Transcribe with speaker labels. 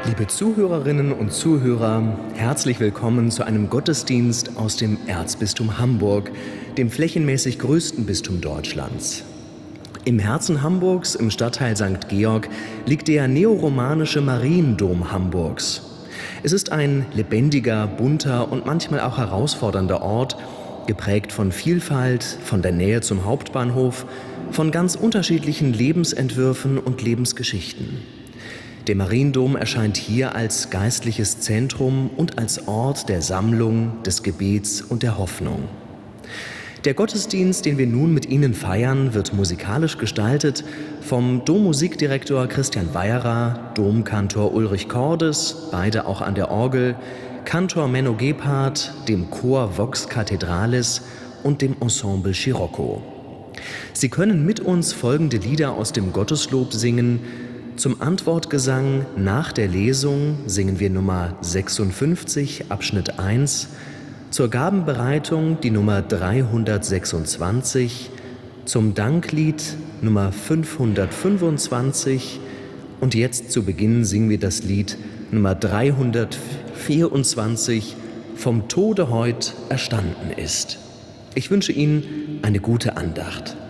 Speaker 1: Liebe Zuhörerinnen und Zuhörer, herzlich willkommen zu einem Gottesdienst aus dem Erzbistum Hamburg, dem flächenmäßig größten Bistum Deutschlands. Im Herzen Hamburgs, im Stadtteil St. Georg, liegt der neoromanische Mariendom Hamburgs. Es ist ein lebendiger, bunter und manchmal auch herausfordernder Ort, geprägt von Vielfalt, von der Nähe zum Hauptbahnhof, von ganz unterschiedlichen Lebensentwürfen und Lebensgeschichten. Der Mariendom erscheint hier als geistliches Zentrum und als Ort der Sammlung, des Gebets und der Hoffnung. Der Gottesdienst, den wir nun mit Ihnen feiern, wird musikalisch gestaltet vom Dommusikdirektor Christian Weyerer, Domkantor Ulrich Cordes, beide auch an der Orgel, Kantor Menno Gebhardt, dem Chor Vox Cathedralis und dem Ensemble Scirocco. Sie können mit uns folgende Lieder aus dem Gotteslob singen. Zum Antwortgesang nach der Lesung singen wir Nummer 56, Abschnitt 1, zur Gabenbereitung die Nummer 326, zum Danklied Nummer 525 und jetzt zu Beginn singen wir das Lied Nummer 324, Vom Tode heut erstanden ist. Ich wünsche Ihnen eine gute Andacht.